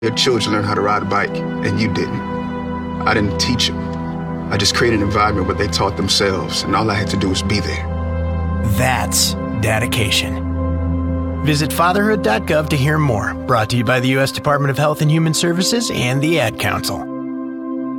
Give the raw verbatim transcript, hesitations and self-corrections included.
Your children learn how to ride a bike, and you didn't. I didn't teach them. I just created an environment where they taught themselves, and all I had to do was be there. That's dedication. Visit fatherhood dot gov to hear more. Brought to you by the U S Department of Health and Human Services and the Ad Council.